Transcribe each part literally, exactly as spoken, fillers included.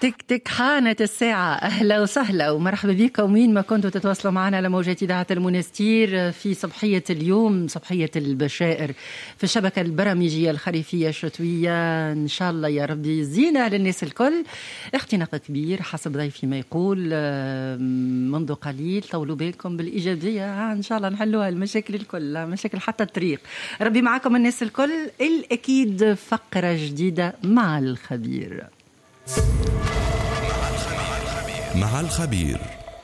تك تك حانت الساعة. أهلا وسهلا ومرحبا بكم وين ما كنتوا تتواصلوا معنا على موجات إذاعة المنستير في صبحية اليوم، صبحية البشائر في الشبكة البرامجية الخريفية الشتوية. إن شاء الله يا ربي زينة للناس الكل. اختناق كبير حسب ضيفي ما يقول منذ قليل. طولوا بالكم بالإيجابية، إن شاء الله نحلوها المشاكل الكل، مشاكل حتى الطريق. ربي معكم الناس الكل. الأكيد فقرة جديدة مع الخبير. مع الخبير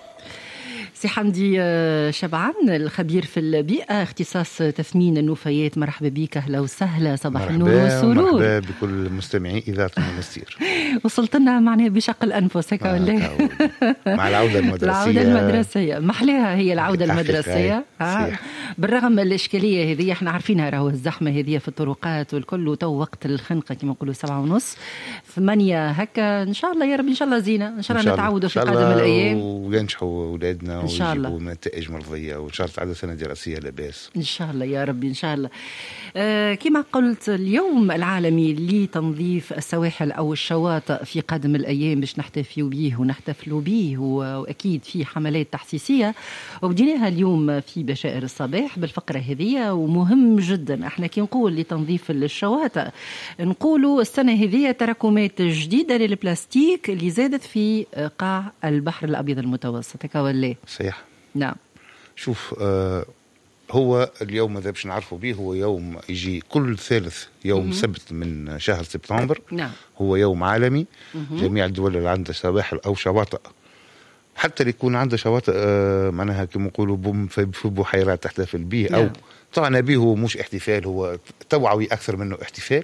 سي حمدي شبعان، الخبير في البيئة، اختصاص تثمين النفايات. مرحبا بك، أهلا وسهلا، صباح النور والسرور. مرحبا بكل مستمعي إذاعة المنستير. وصلت لنا معناها بشق الأنفس هكا ولا مع العودة المدرسية. العودة المدرسية محلاها هي العودة المدرسية. بالرغم من الإشكالية هذه احنا عارفينها، راهو الزحمة هذه في الطرقات والكل، وتو وقت الخنقة كما نقولوا سبعة ونص ثمانية هكا. إن شاء الله يا رب، إن شاء الله زينة، إن شاء الله نتعودوا في قادم الأيام وينجحوا أولادنا إن شاء الله، ويجيبوا نتائج مرضية، وإن شاء الله تعود سنة دراسية لباس إن شاء الله يا ربي إن شاء الله. آه كما قلت، اليوم العالمي لتنظيف السواحل أو الشواطئ في قادم الأيام باش نحتفلوا به ونحتفلوا به، وأكيد في حملات تحسيسية وبديناها اليوم في بشائر الصباح بالفقرة هذه. ومهم جدا احنا كي نقول لتنظيف الشواطئ نقولوا السنة هذه تراكمات جديدة للبلاستيك اللي زادت في قاع البحر الأبيض المتوسط هكا ولا؟ صحيح. نعم. شوف، آه هو اليوم هذا باش نعرفوا به، هو يوم يجي كل ثالث يوم سبت من شهر سبتمبر. نعم. هو يوم عالمي. جميع الدول اللي عندها سواحل أو شواطئ، حتى اللي يكون عنده شواطئ آه معناها كما نقولوا في بحيرات تحتفل به. أو طبعا به هو مش احتفال، هو توعوي أكثر منه احتفال.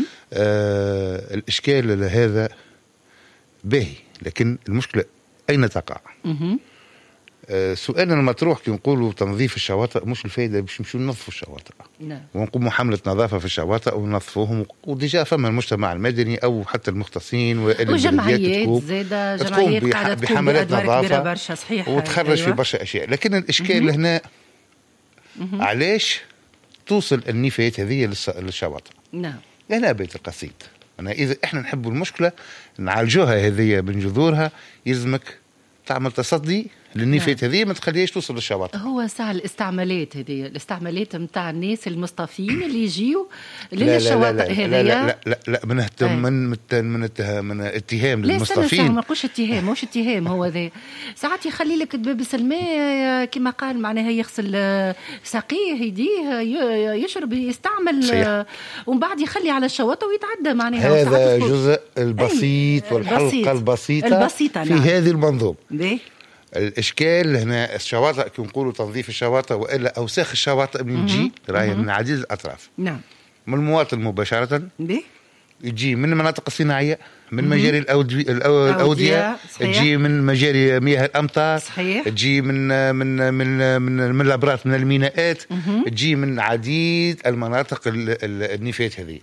آه الإشكال هذا باهي، لكن المشكلة أين تقع؟ آه سؤالنا لما تروح كي نقولوا تنظيف الشواطئ، مش الفايدة باش نمشوا ننظفوا الشواطئ. نعم. ونقوموا حملة نظافة في الشواطئ وننظفوهم، وديجا فما المجتمع المدني أو حتى المختصين وجمعيات زادة، جمعيات قاعدة بحملات نظافة برشا. صحيح. وتخرج أيوة. في برشا أشياء. لكن الإشكال هنا علاش توصل النفايات هذه للشواطئ؟ نعم. هنا بيت القصيد. أنا إذا إحنا نحبوا المشكلة نعالجوها هذه من جذورها، يلزمك تعمل تصدي للنفايات هذه، ما تخليهاش توصل للشواطئ. هو ساعة الاستعمالات هذه، الاستعمالات متاع الناس المصطفين اللي يجيوا للشواطئ هذه. لا لا لا لا لا من اهتم من من من اتهام للمصطفين. لا ما نقولش اتهام، مش اتهام. هو ذا ساعات يخلي لك دبابس الماء كما قال، معناها يغسل ساقيه يديه يشرب يستعمل. صحيح. ومن بعد يخلي على الشواطئ ويتعدى. معناها هذا جزء البسيط والحلقة البسيطة, البسيطة في نعم. هذه المنظومة. الإشكال هنا الشواطئ كي نقولوا تنظيف الشواطئ وإلا أوساخ الشواطئ من تجي راهي من عديد الأطراف. نعم. من المواطن مباشرة، يجي من المناطق الصناعية، من مجاري الأودية، تجي من مجاري مياه الأمطار. صحيح. تجي من من من من من الأبراج، من الميناءات، تجي من عديد المناطق النفايات هذه.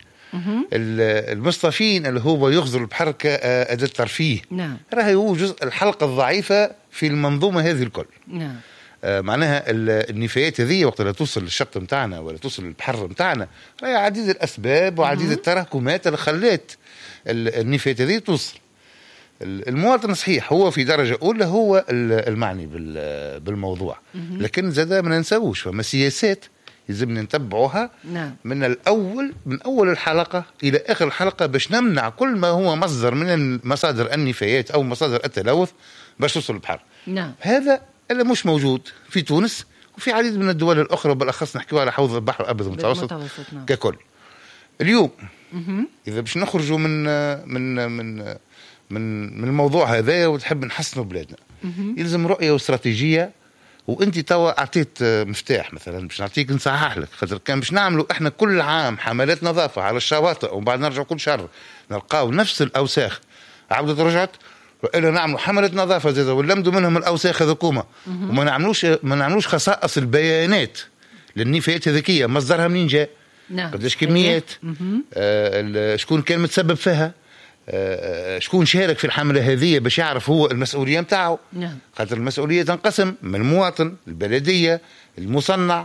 المصطفين اللي هو يغزل البحر كأداة ترفيه. نعم. راهي هو جزء الحلقة الضعيفة في المنظومة هذه الكل. نعم. آه معناها النفايات هذه وقت لا توصل للشط متاعنا ولا توصل للبحر متاعنا، راهي عديد الأسباب وعديد التراكمات اللي خلت النفايات هذه توصل. المواطن صحيح هو في درجة أولى هو المعني بالموضوع. لكن زاد ما ننساوش فما سياسات يلزمنا نتبعوها. نعم. من الأول من أول الحلقة إلى آخر الحلقة باش نمنع كل ما هو مصدر من مصادر النفايات أو مصادر التلوث باش توصل البحر. نعم. هذا اللي مش موجود في تونس وفي عديد من الدول الأخرى، بالأخص نحكي على حوض البحر الأبيض المتوسط. نعم. ككل. اليوم م- إذا باش نخرجوا من من من من من الموضوع هذا وتحب نحسنوا بلادنا، م- يلزم رؤية واستراتيجية. وانت توا اعطيت مفتاح مثلا باش نعطيك نصحح لك، خاطر كان باش نعملوا احنا كل عام حملات نظافه على الشواطئ ومن بعد نرجع كل شهر نلقاو نفس الاوساخ عاودت رجعت، والا نعملوا حملات نظافه زاد ونلمدوا منهم الاوساخ هذوكما، وما نعملوش ما نعملوش خصائص البيانات للنفايات الذكيه، مصدرها منين جاء، نعم. قداش كميات، آه شكون كان متسبب فيها، آه شكون شارك في الحملة هذه باش يعرف هو المسؤولية متاعه. نعم. خاطر المسؤولية تنقسم من المواطن، البلدية، المصنع،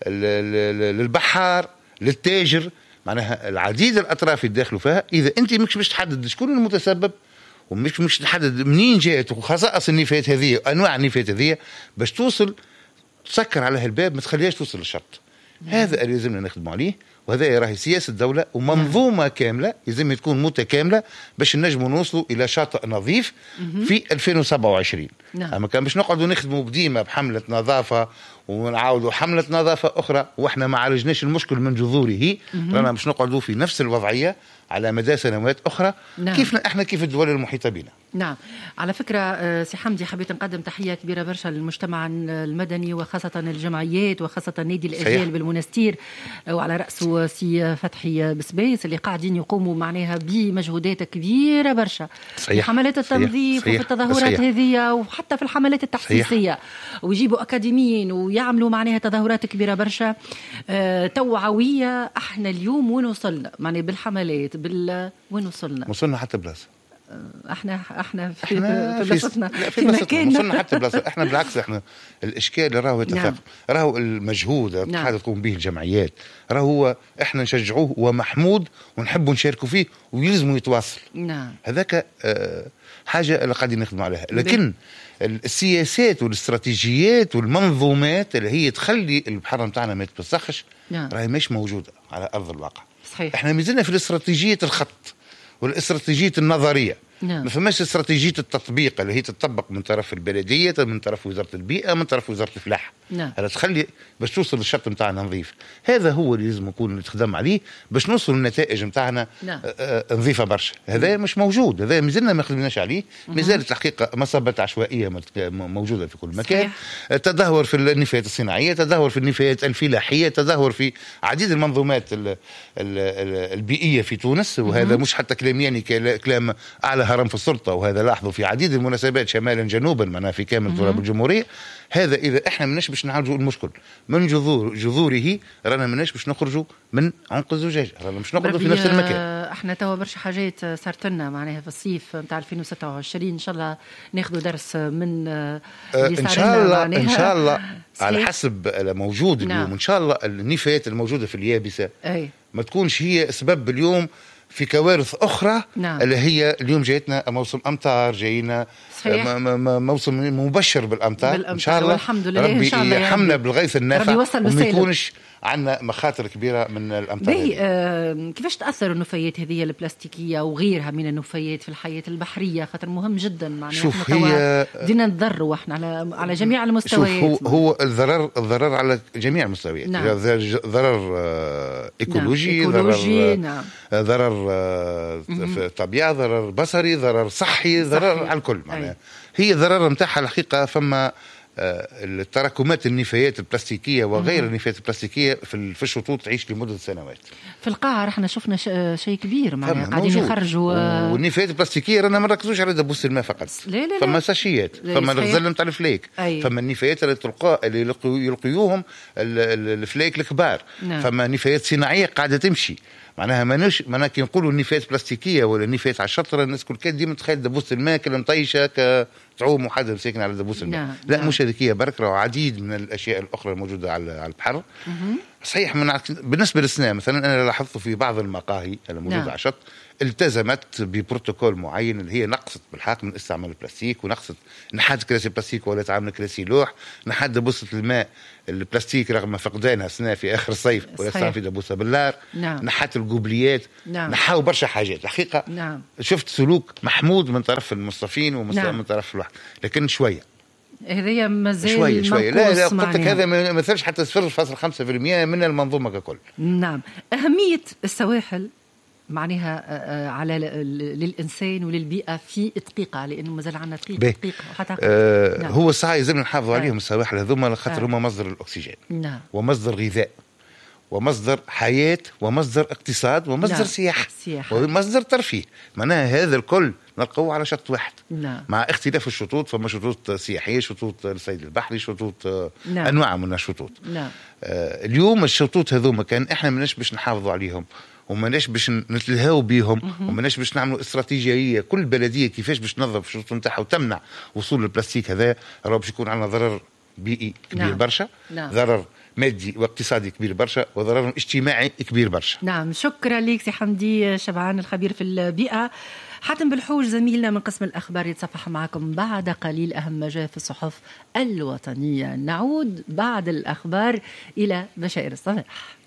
للبحار، للتاجر، معناها العديد الأطراف يدخلوا فيها. إذا أنت مش باش تحدد شكون المتسبب ومش مش نحدد منين جات وخصائص النفايات هذه انواع النفايات هذه باش توصل تسكر على هالباب ما تخليهاش توصل للشط. هذا اللي لازمنا نخدموا عليه، وهذا راهي سياسة الدولة ومنظومة تكاملة لازم تكون متكاملة باش نجموا نوصلوا إلى شاطئ نظيف في ألفين وسبعة وعشرين. نعم. أما كان باش نقعدوا نخدموا بديما بحملة نظافة ونعاودوا حملة نظافة أخرى وإحنا ما عالجناش المشكل من جذوره، رانا باش نقعدوا في نفس الوضعية على مدى سنوات أخرى. نعم. كيف إحنا كيف الدول المحيطة بنا. نعم. على فكرة سي حمدي حبيت نقدم تحية كبيرة برشا للمجتمع المدني وخاصة الجمعيات وخاصة نادي الأجيال بالمنستير وعلى رأسه سي فتحي بسبيس اللي قاعدين يقوموا معناها بمجهودات كبيرة برشا في حملات التنظيف صحيح. وفي التظاهرات هذه وحتى في الحملات التحسيسية، ويجيبوا أكاديميين ويعملوا معناها تظاهرات كبيرة برشا آه توعوية. احنا اليوم وين وصلنا معناها بالحملات بال وين وصلنا؟ وصلنا حتى بلاصة احنا احنا في احنا في بلاصتنا في, في مكاننا وصلنا حتى بلاصة. احنا بالعكس احنا الاشكال راهو يتفق. نعم. راهو المجهود اللي نعم. تقوم به الجمعيات راهو هو احنا نشجعوه ومحمود ونحبوا نشاركوا فيه ويلزموا يتواصل. نعم. هذاك اه حاجة اللي قاعدين نخدموا عليها، لكن السياسات والاستراتيجيات والمنظومات اللي هي تخلي البحر نتاعنا ما يتوسخش نعم. راهي مش موجودة على أرض الواقع. صحيح. احنا مازلنا في الاستراتيجية الخط والاستراتيجية النظرية. نعم. ما فماش استراتيجية التطبيق اللي هي تطبق من طرف البلدية، من طرف وزارة البيئة، من طرف وزارة الفلاحة. نعم. هذا تخلي باش توصل للشط نتاعنا نظيف. هذا هو اللي لازم نكون نتخدم عليه باش نوصل للنتائج نتاعنا. نعم. نظيفة برشا. هذا نعم. مش موجود، هذا مازلنا ما خدمناش عليه. مازالت الحقيقة مصابات عشوائية موجودة في كل مكان. صحيح. تدهور في النفايات الصناعية، تدهور في النفايات الفلاحية، تدهور في عديد المنظومات ال ال ال البيئية في تونس. وهذا مم. مش حتى كلام يعني كلام أعلى هرم في السلطة، وهذا لاحظوا في عديد المناسبات شمالا جنوبا معناها في كامل تراب الجمهورية. هذا إذا إحنا مناش باش نعالجوا المشكل من جذور جذوره رانا مناش باش نخرجوا من عنق الزجاج، رانا مش نقعدوا في نفس المكان. احنا توا برشا حاجات صارت لنا معناها في الصيف نتاع ألفين وستة وعشرين ان شاء الله ناخذوا درس من اللي أه ان شاء الله معناها. ان شاء الله على حسب الموجود اليوم. نعم. ان شاء الله النفايات الموجودة في اليابسة أي. ما تكونش هي اسباب اليوم في كوارث أخرى. نعم. اللي هي اليوم جايتنا موسم أمطار، جاينا موسم مبشر بالأمطار. بالأمطار إن شاء الله. والحمد لله ربي يحمنا بالغيث النافع وما يكونش عندنا مخاطر كبيرة من الأمطار. آه كيفاش تأثر النفايات هذه البلاستيكية وغيرها من النفايات في الحياة البحرية؟ خاطر مهم جدا معناها. شوف هي بدنا نضروا احنا على على جميع المستويات. شوف هو, هو الضرر الضرر على جميع المستويات. نعم. ضرر آه إيكولوجي. نعم. ضرر نعم. ضرر آه في الطبيعة، ضرر بصري، ضرر صحي، ضرر على الكل معناها. هي ضرر متاعها الحقيقة فما التراكمات النفايات البلاستيكية وغير مم. النفايات البلاستيكية في الشطوط تعيش لمدة سنوات. في القاعة رحنا شفنا شيء كبير معناها قاعدين يخرجوا. والنفايات البلاستيكية رانا ما نركزوش على دبوس الماء فقط. لا لا فما ساشيات، فما الغزل نتاع الفليك. أي. فما النفايات اللي تلقى اللي يلقيوهم الفليك الكبار. نعم. فما نفايات صناعية قاعدة تمشي معناها مانوش معناها كي نقولوا النفايات بلاستيكيه ولا النفايات على الشطره الناس كل كان ديما تخيل دبوس الماء كلام طيشه كتعوم وحده ساكن على دبوس الماء. نعم. لا نعم. مش هذيك برك راه عديد من الاشياء الاخرى الموجوده على على البحر. مم. صحيح من بالنسبه للسنة مثلا انا لاحظت في بعض المقاهي الموجوده نعم. على الشط التزمت ببروتوكول معين اللي هي نقصت بالحق من استعمال البلاستيك، ونقصت نحاد كراسي بلاستيك ولا تعامل كراسي لوح، نحاد دبوسة الماء البلاستيك رغم فقدانها سنة في آخر الصيف ولا استعمل في دبوسة بالنار. نعم. نحات القبليات. نعم. نحاو برشا حاجات الحقيقة. نعم. شفت سلوك محمود من طرف المصطفين ومن نعم. طرف الواحد، لكن شوية هذه مازال شوية شوية لا لا قلت لك هذا ما مثلش حتى صفر فاصلة خمسة بالمئة من المنظومة ككل. نعم. أهمية السواحل معناها على للإنسان وللبيئة في دقيقة، لأنه مازال عندنا دقيقة دقيقة حتى آه نعم. هو الساعة لازم نحافظوا عليهم السواحل هذوما خاطر هما مصدر الأكسجين. نعم. ومصدر غذاء ومصدر حياة ومصدر اقتصاد ومصدر نعم. سياحة. سياحة ومصدر ترفيه. معناها هذا الكل نلقوه على شط واحد. نعم. مع اختلاف الشطوط، فما شطوط سياحية، شطوط الصيد البحري، شطوط نعم. أنواع من الشطوط. نعم. آه اليوم الشطوط هذوما كان احنا مناش باش نحافظوا عليهم وماناش باش نتلهاو بيهم وماناش باش نعملوا استراتيجيه كل بلديه كيفاش باش تنظف الشطوط نتاعها وتمنع وصول البلاستيك هذا، راه باش يكون عندنا ضرر بيئي كبير. نعم. برشا. نعم. ضرر مادي واقتصادي كبير برشا وضرر اجتماعي كبير برشا. نعم. شكرا لك سي حمدي شبعان الخبير في البيئة. حاتم بالحوج زميلنا من قسم الأخبار يتصفح معكم بعد قليل أهم ما جاء في الصحف الوطنية. نعود بعد الأخبار إلى بشائر الصباح.